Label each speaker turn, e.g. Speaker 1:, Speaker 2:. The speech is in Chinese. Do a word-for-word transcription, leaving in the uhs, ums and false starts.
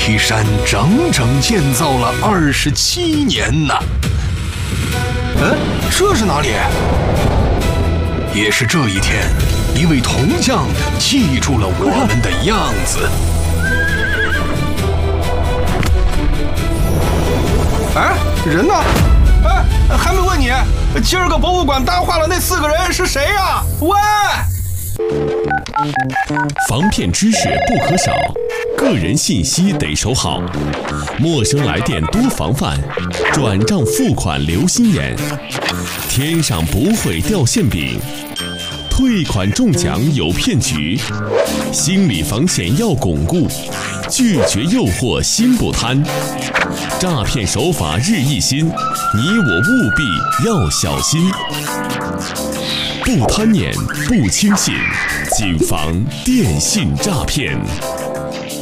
Speaker 1: 梯山整整建造了二十七年呢。
Speaker 2: 嗯，这是哪里？
Speaker 1: 也是这一天，一位铜匠记住了我们的样子。
Speaker 2: 哎，人呢？哎，还没问你，今儿个博物馆搭话了那四个人是谁呀？喂！
Speaker 3: 防骗知识不可少，个人信息得守好，陌生来电多防范，转账付款留心眼，天上不会掉馅饼，退款中奖有骗局，心理防线要巩固，拒绝诱惑心不贪，诈骗手法日益新，你我务必要小心，不贪念不轻信，谨防电信诈骗。